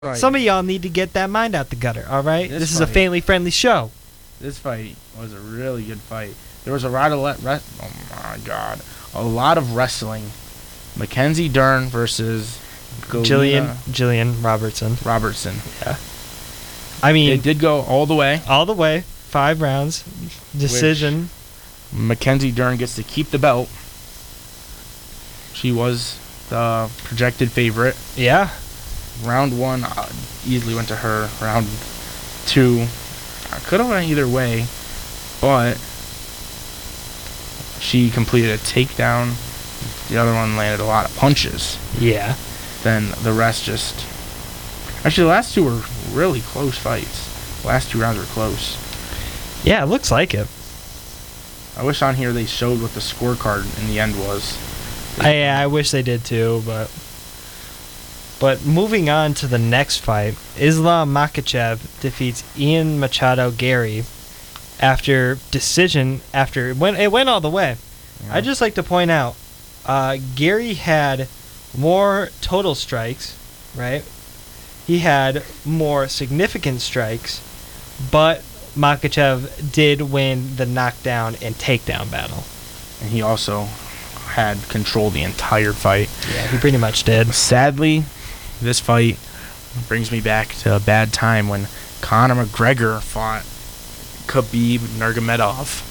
Right. Some of y'all need to get that mind out the gutter, all right? This is a family-friendly show. This fight was a really good fight. There was a lot of a lot of wrestling. Mackenzie Dern versus Jillian Robertson. Yeah. I mean, it did go all the way. All the way. 5 rounds. Decision. Mackenzie Dern gets to keep the belt. She was the projected favorite. Yeah. Round 1 easily went to her. Round 2 could have went either way, but she completed a takedown. The other one landed a lot of punches. Yeah. Then the rest just... Actually, the last 2 were really close fights. The last 2 rounds were close. Yeah, it looks like it. I wish on here they showed what the scorecard in the end was. I wish they did too, But moving on to the next fight, Islam Makhachev defeats Ian Machado Gary after decision. After it went all the way. Yeah. I'd just like to point out, Gary had more total strikes, right? He had more significant strikes, but Makhachev did win the knockdown and takedown battle. And he also had control the entire fight. Yeah, he pretty much did. Sadly, this fight brings me back to a bad time when Conor McGregor fought Khabib Nurmagomedov.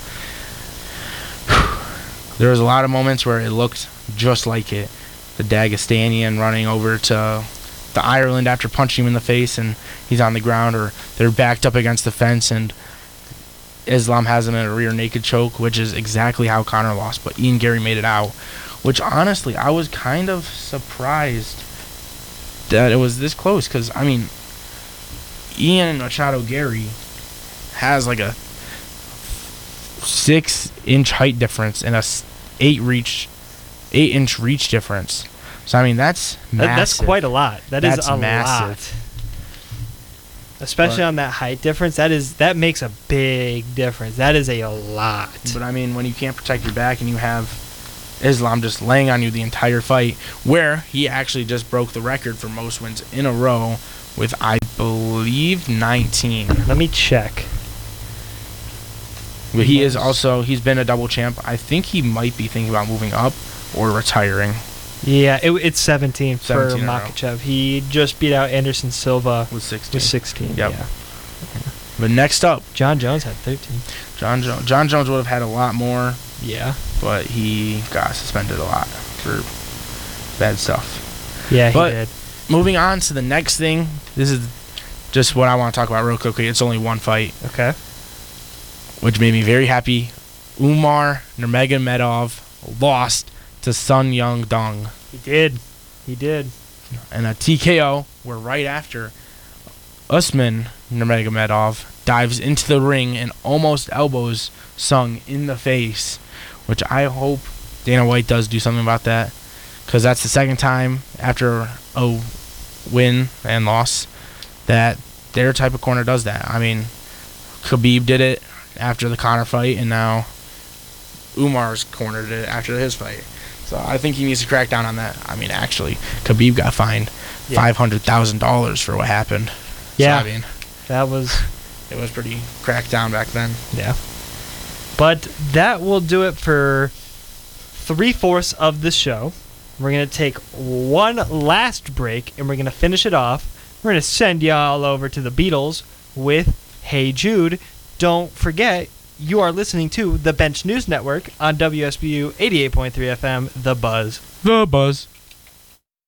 There was a lot of moments where it looked just like it. The Dagestanian running over to the Ireland after punching him in the face and he's on the ground, or they're backed up against the fence and Islam has him in a rear naked choke, which is exactly how Conor lost, but Ian Gary made it out, which honestly I was kind of surprised that it was this close, because I mean Ian Machado Gary has like a 6-inch height difference and a 8-inch reach difference. So I mean that's massive. That's quite a lot. That's a massive. lot. Especially on that height difference, that makes a big difference. That is a lot. But I mean, when you can't protect your back and you have Islam just laying on you the entire fight, where he actually just broke the record for most wins in a row with, I believe, 19. Let me check. But he's been a double champ. I think he might be thinking about moving up or retiring. Yeah, it's 17 for 17 Makhachev. He just beat out Anderson Silva with 16. 16. Yep. Yeah. But next up, John Jones had 13. John Jones would have had a lot more. Yeah. But he got suspended a lot for bad stuff. Yeah, he did. Moving on to the next thing. This is just what I want to talk about real quickly. It's only one fight. Okay. Which made me very happy. Umar Nurmagomedov lost to Sun Young Dong. He did. And a TKO where right after Usman Nurmagomedov dives into the ring and almost elbows Sung in the face, which I hope Dana White does do something about that, because that's the second time after a win and loss that their type of corner does that. I mean, Khabib did it after the Conor fight, and now Umar's corner did it after his fight. So I think he needs to crack down on that. I mean, actually, Khabib got fined $500,000 for what happened. Yeah, so, I mean, it was pretty cracked down back then. Yeah. But that will do it for 3/4 of the show. We're going to take one last break, and we're going to finish it off. We're going to send y'all over to the Beatles with Hey Jude. Don't forget, you are listening to the Bench News Network on WSBU 88.3 FM, The Buzz. The Buzz.